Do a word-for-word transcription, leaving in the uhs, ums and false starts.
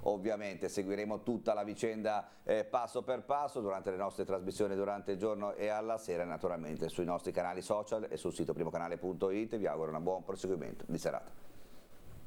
ovviamente seguiremo tutta la vicenda eh, passo per passo durante le nostre trasmissioni durante il giorno e alla sera, naturalmente sui nostri canali social e sul sito primocanale punto it. Vi auguro un buon proseguimento di serata.